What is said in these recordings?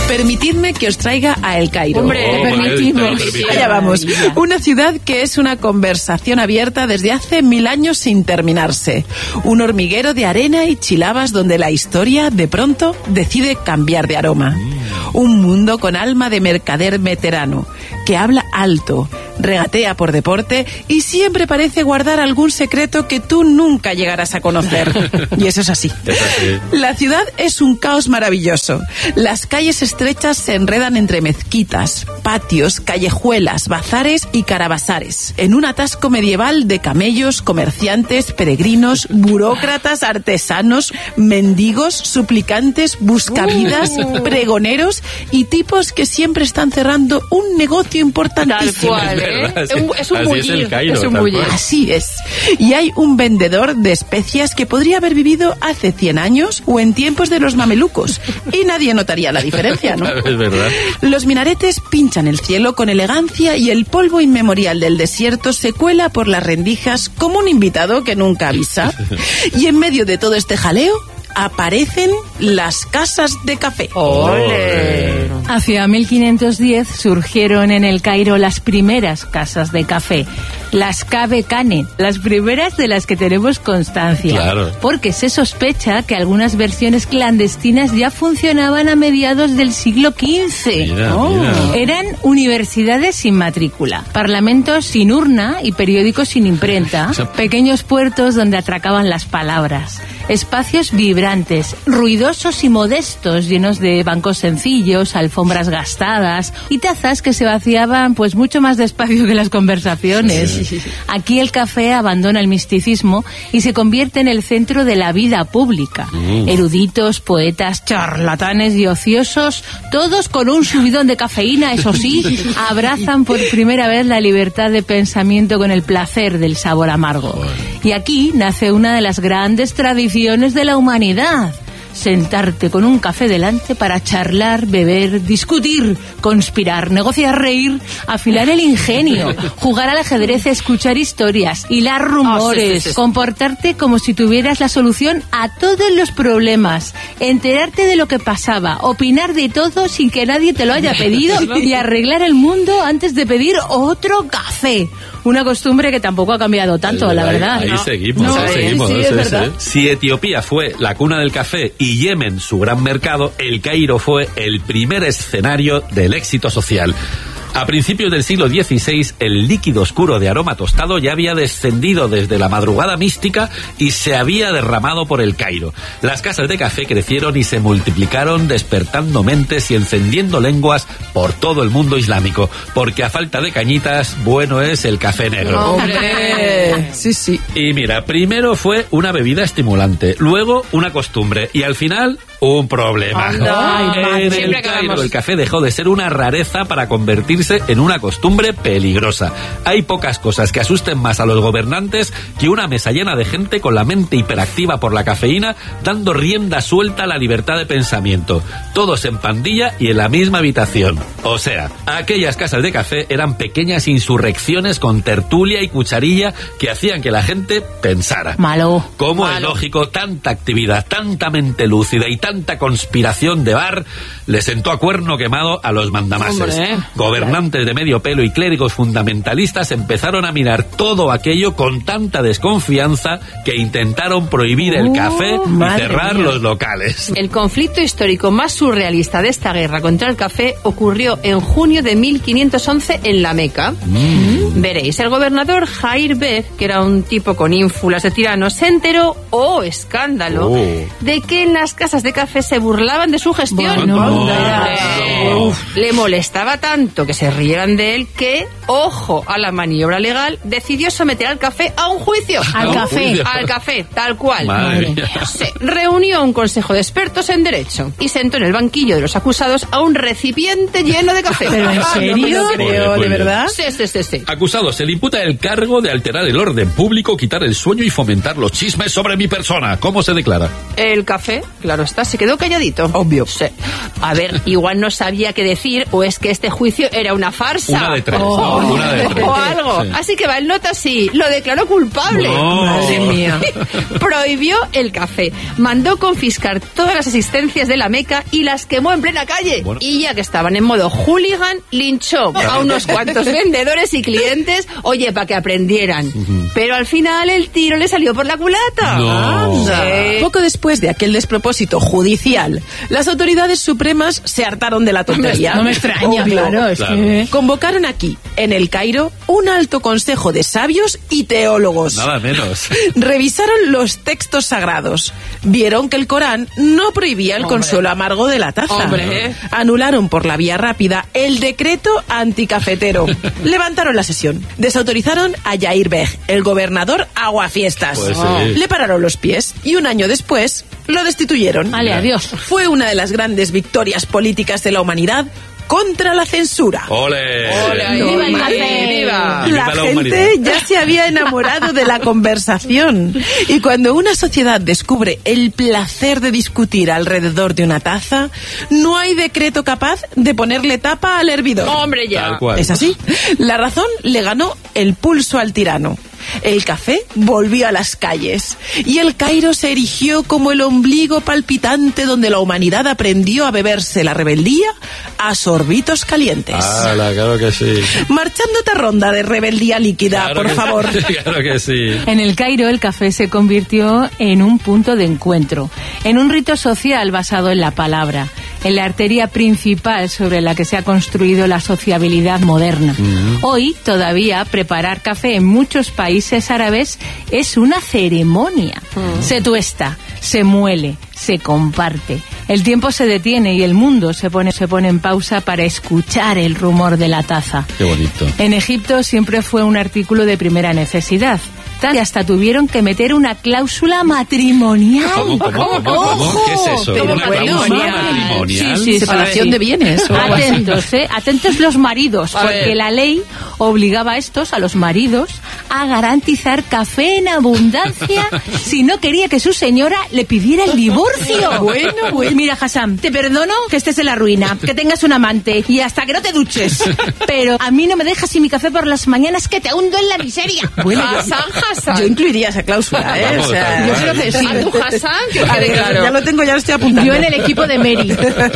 Permitidme que os traiga a El Cairo. Hombre, permitimos. Allá vamos. Una ciudad que es una conversación abierta desde hace 1000 años sin terminarse. Un hormiguero de arena y chilabas donde la historia, de pronto, decide cambiar de aroma. Un mundo con alma de mercader veterano, que habla alto, regatea por deporte y siempre parece guardar algún secreto que tú nunca llegarás a conocer. Y eso es así. La ciudad es un caos maravilloso. Las calles estrechas se enredan entre mezquitas, patios, callejuelas, bazares y carabasares, en un atasco medieval de camellos, comerciantes, peregrinos, burócratas, artesanos, mendigos, suplicantes, buscavidas, pregoneros y tipos que siempre están cerrando un negocio importantísimo. Tal cual, ¿eh? Es un Así bullir. es el Cairo, Es un tal bullir. cual. Así es. Y hay un vendedor de especias que podría haber vivido hace 100 años o en tiempos de los mamelucos. Y nadie notaría la diferencia, ¿no? Es verdad. Los minaretes pinchan el cielo con elegancia y el polvo inmemorial del desierto se cuela por las rendijas como un invitado que nunca avisa. Y en medio de todo este jaleo aparecen las casas de café. ¡Ole! Hacia 1510 surgieron en El Cairo las primeras casas de café, las Cave Cane, las primeras de las que tenemos constancia. Claro. Porque se sospecha que algunas versiones clandestinas ya funcionaban a mediados del siglo XV. Mira. Eran universidades sin matrícula, parlamentos sin urna y periódicos sin imprenta, pequeños puertos donde atracaban las palabras, espacios vibrantes, ruidosos y modestos, llenos de bancos sencillos, alfombras gastadas y tazas que se vaciaban pues mucho más despacio que las conversaciones. Aquí el café abandona el misticismo y se convierte en el centro de la vida pública. Eruditos, poetas, charlatanes y ociosos, todos con un subidón de cafeína, eso sí, abrazan por primera vez la libertad de pensamiento con el placer del sabor amargo. Y aquí nace una de las grandes tradiciones de la humanidad: sentarte con un café delante para charlar, beber, discutir, conspirar, negociar, reír, afilar el ingenio, jugar al ajedrez, escuchar historias, hilar rumores, sí. comportarte como si tuvieras la solución a todos los problemas, enterarte de lo que pasaba, opinar de todo sin que nadie te lo haya pedido y arreglar el mundo antes de pedir otro café. Una costumbre que tampoco ha cambiado tanto, la verdad. Ahí seguimos, No, ahí sí, seguimos. sí, es verdad. Si Etiopía fue la cuna del café y Yemen su gran mercado, El Cairo fue el primer escenario del éxito social. A principios del siglo XVI, el líquido oscuro de aroma tostado ya había descendido desde la madrugada mística y se había derramado por El Cairo. Las casas de café crecieron y se multiplicaron, despertando mentes y encendiendo lenguas por todo el mundo islámico, porque a falta de cañitas, bueno es el café negro. ¡Hombre! Sí, sí. Y mira, primero fue una bebida estimulante, luego una costumbre y al final un problema. Anda. Ay, En siempre El Cairo acabamos. el café dejó de ser una rareza para convertirse en una costumbre peligrosa. Hay pocas cosas que asusten más a los gobernantes que una mesa llena de gente con la mente hiperactiva por la cafeína, dando rienda suelta a la libertad de pensamiento. Todos en pandilla y en la misma habitación. O sea, aquellas casas de café eran pequeñas insurrecciones con tertulia y cucharilla que hacían que la gente pensara. Malo. ¿Cómo es Malo. lógico tanta actividad, tanta mente lúcida y tanta conspiración de bar le sentó a cuerno quemado a los mandamases? Hombre. Gobernantes de medio pelo y clérigos fundamentalistas empezaron a mirar todo aquello con tanta desconfianza que intentaron prohibir el café y madre cerrar mía. los locales. El conflicto histórico más surrealista de esta guerra contra el café ocurrió en junio de 1511 en la Meca. Veréis, el gobernador Jair Beg, que era un tipo con ínfulas de tirano, se enteró, ¡oh, escándalo!, de que en las casas de café se burlaban de su gestión. Bueno, no. Le molestaba tanto que se rieran de él que, ojo a la maniobra legal, decidió someter al café a un juicio. Al café. Al café, tal cual. Madre mía. Se reunió un consejo de expertos en derecho y sentó en el banquillo de los acusados a un recipiente lleno de café. ¿Pero en serio? No me lo creo, Muy ¿de bien. verdad? Sí. Acusado, se le imputa el cargo de alterar el orden público, quitar el sueño y fomentar los chismes sobre mi persona. ¿Cómo se declara? El café, claro está, se quedó calladito. Obvio. Sí. A ver, igual no sabía qué decir, o es que este juicio era una farsa. Una de tres. Una de tres. O algo. Sí. Así que Valnota sí, lo declaró culpable. No. Madre mía. Prohibió el café. Mandó confiscar todas las asistencias de la Meca y las quemó en plena calle. Bueno. Y ya que estaban en modo hooligan, linchó a unos cuantos vendedores y clientes, oye, para que aprendieran. Pero al final el tiro le salió por la culata. No. Sí. Poco después de aquel despropósito judicial, las autoridades supremas se hartaron de la tontería. No me extraña, Obvio. claro. Es Claro. que... Convocaron aquí, en el Cairo, un alto consejo de sabios y teólogos. Nada menos. Revisaron los textos sagrados. Vieron que el Corán no prohibía el consuelo amargo de la taza. Hombre. Anularon por la vía rápida el decreto anticafetero. Levantaron la sesión. Desautorizaron a Yair Beg, el gobernador aguafiestas. Pues sí. Le pararon los pies y un año después lo destituyeron. Vale, adiós. Fue una de las grandes victorias políticas de la humanidad contra la censura. ¡Ole! Hola, ¡Viva el viva, café! viva. Y viva La la gente humanidad. ya se había enamorado de la conversación. Y cuando una sociedad descubre el placer de discutir alrededor de una taza, no hay decreto capaz de ponerle tapa al hervidor. Hombre, ya. Tal cual. ¿Es así? La razón le ganó el pulso al tirano. El café volvió a las calles y el Cairo se erigió como el ombligo palpitante donde la humanidad aprendió a beberse la rebeldía a sorbitos calientes. ¡Hala, claro que sí! Marchando otra ronda de rebeldía líquida, Claro por que favor. sí, claro que sí. En el Cairo el café se convirtió en un punto de encuentro, en un rito social basado en la palabra, en la arteria principal sobre la que se ha construido la sociabilidad moderna. Hoy todavía preparar café en muchos países árabes es una ceremonia. Se tuesta, se muele, se comparte. El tiempo se detiene y el mundo se pone en pausa para escuchar el rumor de la taza. Qué bonito. En Egipto siempre fue un artículo de primera necesidad. Tan que hasta tuvieron que meter una cláusula matrimonial. ¿Cómo? ¿Qué es eso? Pero ¿Una bueno, cláusula ya. matrimonial? Sí, Separación sí. de bienes. o algo así. Atentos, atentos los maridos, A porque ver. la ley obligaba a los maridos, a garantizar café en abundancia si no quería que su señora le pidiera el divorcio. Bueno. Mira, Hassan, te perdono que estés en la ruina, que tengas un amante y hasta que no te duches. Pero a mí no me dejas sin mi café por las mañanas que te hundo en la miseria. Bueno, Hassan. yo incluiría esa cláusula, ¿eh? Vamos, O sea, yo creo que sí. A tu Hassan, que A quede ver, claro. ya lo tengo, ya lo estoy apuntando. Yo en el equipo de Mary.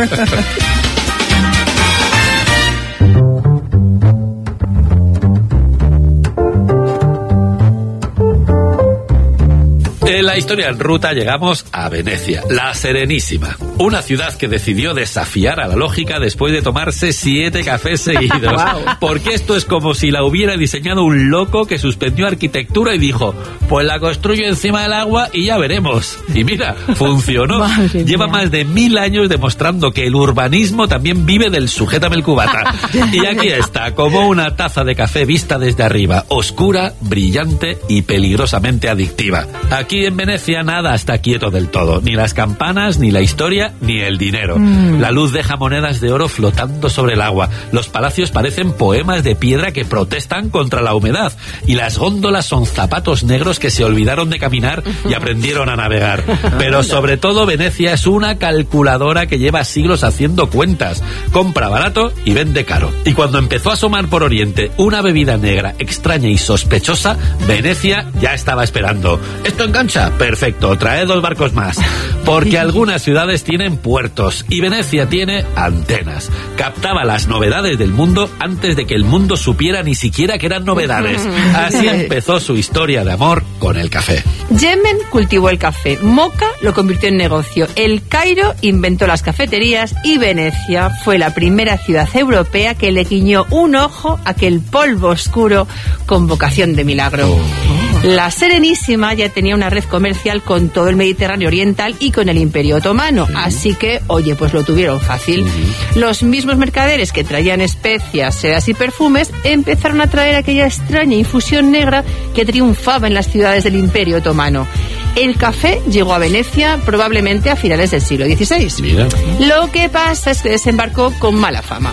En la historia en ruta llegamos a Venecia, la Serenísima, una ciudad que decidió desafiar a la lógica después de tomarse 7 cafés seguidos. Wow. Porque esto es como si la hubiera diseñado un loco que suspendió arquitectura y dijo, pues la construyo encima del agua y ya veremos. Y mira, funcionó. Madre Lleva mía. más de 1000 años demostrando que el urbanismo también vive del sujétame el cubata. Y aquí está, como una taza de café vista desde arriba, oscura, brillante y peligrosamente adictiva. Aquí en Venecia nada está quieto del todo, ni las campanas, ni la historia, ni el dinero. La luz deja monedas de oro flotando sobre el agua. Los palacios parecen poemas de piedra que protestan contra la humedad. Y las góndolas son zapatos negros que se olvidaron de caminar y aprendieron a navegar. Pero sobre todo Venecia es una calculadora que lleva siglos haciendo cuentas. Compra barato y vende caro. Y cuando empezó a asomar por Oriente una bebida negra extraña y sospechosa, Venecia ya estaba esperando. ¿Esto engancha? Perfecto, traed 2 barcos más. Porque algunas ciudades tienen puertos y Venecia tiene antenas. Captaba las novedades del mundo antes de que el mundo supiera ni siquiera que eran novedades. Así empezó su historia de amor con el café. Yemen cultivó el café, Moca lo convirtió en negocio, el Cairo inventó las cafeterías y Venecia fue la primera ciudad europea que le guiñó un ojo a aquel polvo oscuro con vocación de milagro. La Serenísima ya tenía una red comercial con todo el Mediterráneo Oriental y con el Imperio Otomano, así que, oye, pues lo tuvieron fácil. Los mismos mercaderes que traían especias, sedas y perfumes empezaron a traer aquella extraña infusión negra que triunfaba en las ciudades del Imperio Otomano. El café llegó a Venecia probablemente a finales del siglo XVI. Mira. Lo que pasa es que desembarcó con mala fama.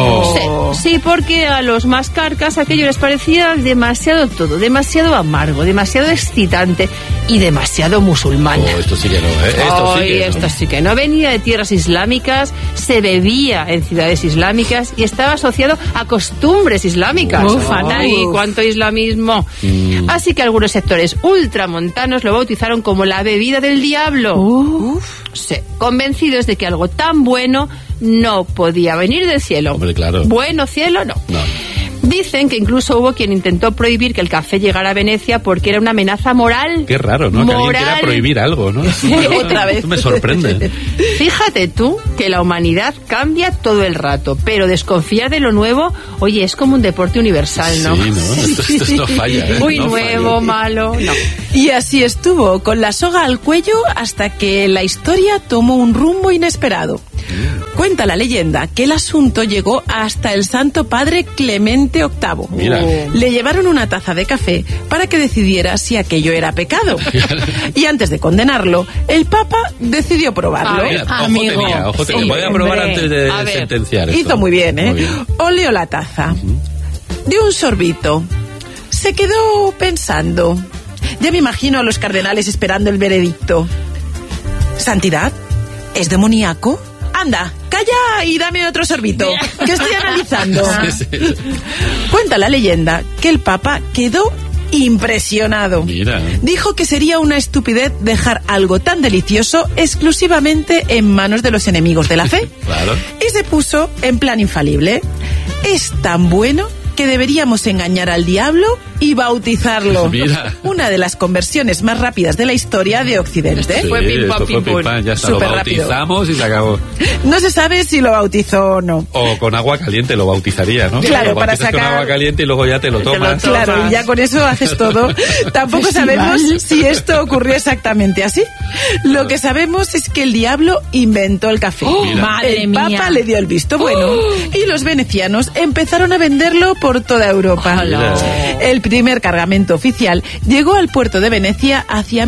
No. Sí, porque a los más carcas aquello les parecía demasiado todo, demasiado amargo, demasiado excitante y demasiado musulmana. Esto sí que no, ¿eh? Esto sí que no. Venía de tierras islámicas, se bebía en ciudades islámicas y estaba asociado a costumbres islámicas. ¡Ay, cuánto islamismo! Así que algunos sectores ultramontanos lo bautizaron como la bebida del diablo. Sí, convencidos de que algo tan bueno no podía venir del cielo. Hombre, claro. Bueno, cielo, no. Dicen que incluso hubo quien intentó prohibir que el café llegara a Venecia porque era una amenaza moral. Qué raro, ¿no? Que alguien quiera prohibir algo, ¿no? Otra vez. Esto me sorprende. Fíjate tú que la humanidad cambia todo el rato, pero desconfiar de lo nuevo, oye, es como un deporte universal, ¿no? Sí, ¿no? Esto no falla, ¿eh? Muy no nuevo, falla. malo, no. Y así estuvo, con la soga al cuello, hasta que la historia tomó un rumbo inesperado. Cuenta la leyenda que el asunto llegó hasta el Santo Padre Clemente VIII. Mira. Le llevaron una taza de café para que decidiera si aquello era pecado. Y antes de condenarlo, el Papa decidió probarlo. Mira, Amigo. ojo tenía. Sí, Voy a probar hombre. antes de A ver. sentenciar esto. Hizo muy bien, ¿eh? Muy bien. Olió la taza. Dio un sorbito. Se quedó pensando. Ya me imagino a los cardenales esperando el veredicto. ¿Santidad? ¿Es demoníaco? Anda, calla y dame otro sorbito, que estoy analizando. Sí. Cuenta la leyenda que el Papa quedó impresionado. Mira. Dijo que sería una estupidez dejar algo tan delicioso exclusivamente en manos de los enemigos de la fe. Claro. Y se puso en plan infalible. Es tan bueno que deberíamos engañar al diablo y bautizarlo. Mira. Una de las conversiones más rápidas de la historia de Occidente. Sí, Fue pim, pam, esto pim, fue pim, pum. pam, ya está, Súper lo rápido. bautizamos y se acabó. No se sabe si lo bautizó o no. O con agua caliente lo bautizaría, ¿no? Claro, Lo para bautizas con sacar- agua caliente y luego ya te lo tomas. Claro, y ya con eso haces todo. Tampoco sabemos si esto ocurrió exactamente así. Lo que sabemos es que el diablo inventó el café. Mira. Madre El mía. Papa le dio el visto bueno y los venecianos empezaron a venderlo por toda Europa. Mira. El primer cargamento oficial llegó al puerto de Venecia hacia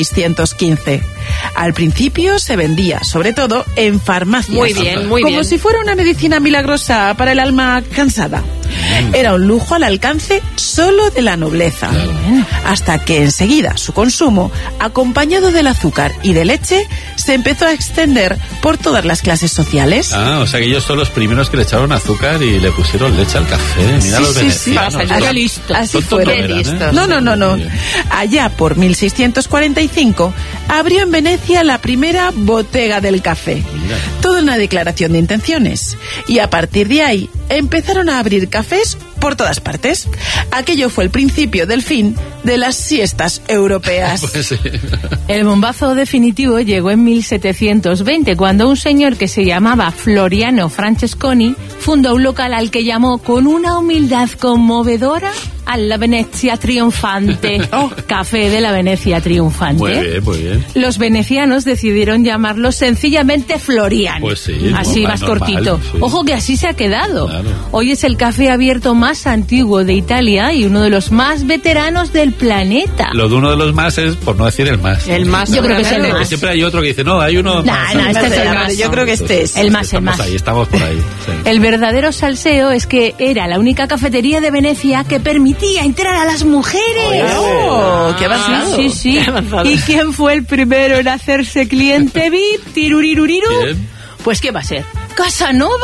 1615. Al principio se vendía, sobre todo, en farmacias. Muy bien, muy Como bien. si fuera una medicina milagrosa para el alma cansada. Era un lujo al alcance solo de la nobleza. Hasta que enseguida su consumo, acompañado del azúcar y de leche, se empezó a extender por todas las clases sociales. Ah, o sea que ellos son los primeros que le echaron azúcar y le pusieron leche al café. Mira Sí, los sí, sí. venecianos. Pasa, Así- qué listo. Así Tontos fueron. no eran, ¿eh? listos. No. Muy bien. Allá por 1645 abrió en Venecia la primera botega del café. Mira. Toda una declaración de intenciones. Y a partir de ahí empezaron a abrir cafés por todas partes. Aquello fue el principio del fin de las siestas europeas. Pues sí. El bombazo definitivo llegó en 1720, cuando un señor que se llamaba Floriano Francesconi fundó un local al que llamó con una humildad conmovedora a la Venecia Triunfante. Café de la Venecia Triunfante. Muy bien, muy bien. Los venecianos decidieron llamarlo sencillamente Florian. Pues sí, así ¿no? más Normal, cortito. sí. Ojo que así se ha quedado. Claro. Hoy es el café abierto más antiguo de Italia y uno de los más veteranos del planeta. Lo de uno de los más es, por no decir el más. El más. Yo creo que es el seguramente. Que más. siempre hay otro que dice, no, hay uno más. No, este es el más. Yo creo que este es. El más, el Estamos más. ahí, estamos por ahí. Sí. El verdadero salseo es que era la única cafetería de Venecia que permitía entrar a las mujeres. ¡Oh, qué avanzado! Sí, sí, Qué sí. avanzado. ¿Y quién fue el primero en hacerse cliente VIP? Tiruriruriru. ¿Quién? Pues ¿qué va a ser? ¡Casanova!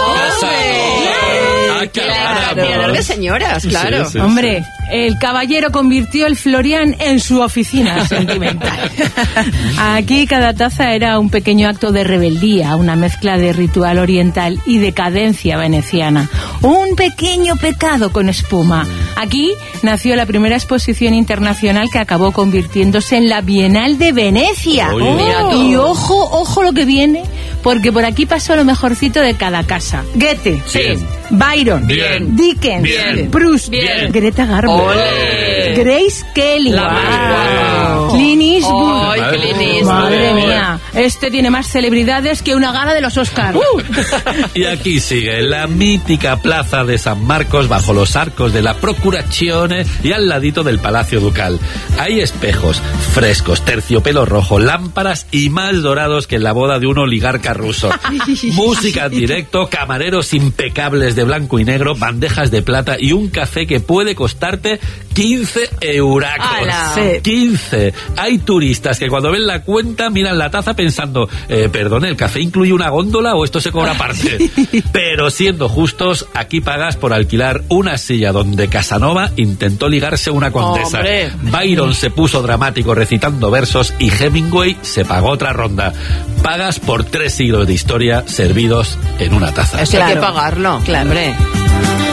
¡Ah, Claro, caramba! mirador de señoras, claro. Sí, sí, Hombre, el caballero convirtió el Florian en su oficina sentimental. Aquí cada taza era un pequeño acto de rebeldía, una mezcla de ritual oriental y decadencia veneciana. Un pequeño pecado con espuma. Aquí nació la primera exposición internacional que acabó convirtiéndose en la Bienal de Venecia. Oye. Mira tú. Y ojo lo que viene, porque por aquí pasó lo mejorcito de cada casa. Goethe, Bien. Byron, Bien. Dickens, Bien. Proust, Bien. Greta Garbo, Ole. Grace Kelly, La más guapa. Clint Eastwood. Ay, Madre Clint mía. Eastwood. Madre mía, este tiene más celebridades que una gala de los Oscars. Y aquí sigue la mítica plaza de San Marcos bajo los arcos de la Procurazione y al ladito del Palacio Ducal. Hay espejos, frescos, terciopelo rojo, lámparas y más dorados que en la boda de un oligarca ruso. Música en directo, camareros impecables de blanco y negro, bandejas de plata y un café que puede costarte 15 euracos. ¡Hala! 15. Hay turistas que cuando ven la cuenta miran la taza pensando, perdón, ¿el café incluye una góndola o esto se cobra aparte? Pero siendo justos, aquí pagas por alquilar una silla donde Casanova intentó ligarse a una condesa. ¡Hombre! Byron se puso dramático recitando versos y Hemingway se pagó otra ronda. Pagas por 3 siglos de historia servidos en una taza. Eso hay que pagarlo. Claro. Hombre.